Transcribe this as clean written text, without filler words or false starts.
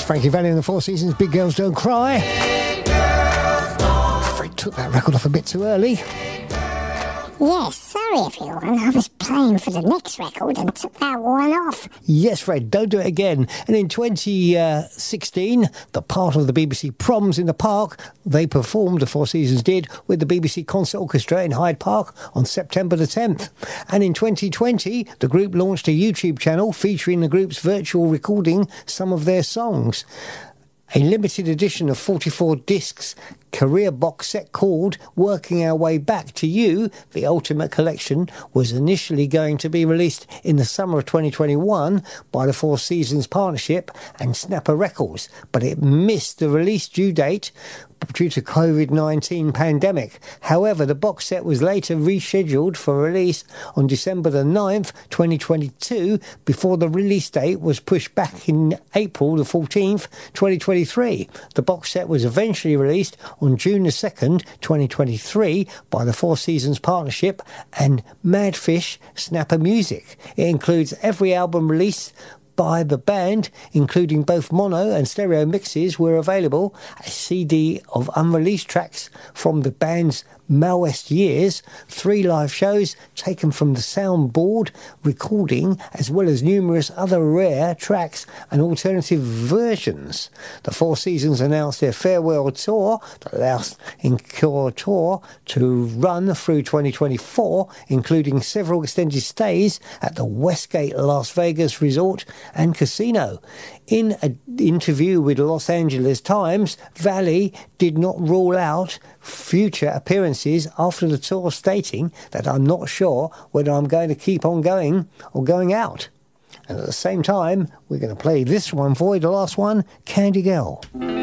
Frankie Valli and the Four Seasons, Big Girls Don't Cry. Fred took that record off a bit too early. Yes, sorry everyone, I was playing for the next record and took that one off. Yes, Fred, don't do it again. And in 2016, the part of the BBC Proms in the Park, they performed, the Four Seasons did, with the BBC Concert Orchestra in Hyde Park on September the 10th. And in 2020, the group launched a YouTube channel featuring the group's virtual recording some of their songs. A limited edition of 44 discs career box set called Working Our Way Back to You, the Ultimate Collection, was initially going to be released in the summer of 2021 by the Four Seasons Partnership and Snapper Records, but it missed the release due date due to COVID-19 pandemic. However, the box set was later rescheduled for release on December the 9th, 2022, before the release date was pushed back in April the 14th, 2023. The box set was eventually released on June the 2nd, 2023 by the Four Seasons Partnership and Madfish Snapper Music. It includes every album released by the band, including both mono and stereo mixes, were available. A CD of unreleased tracks from the band's Malwest years, 3 live shows taken from the soundboard recording, as well as numerous other rare tracks and alternative versions. The Four Seasons announced their farewell tour, the last encore tour, to run through 2024, including several extended stays at the Westgate Las Vegas Resort and Casino. In an interview with Los Angeles Times, Valli did not rule out future appearances after the tour, stating that I'm not sure whether I'm going to keep on going or going out. And at the same time, we're going to play this one for you, the last one, Candy Girl.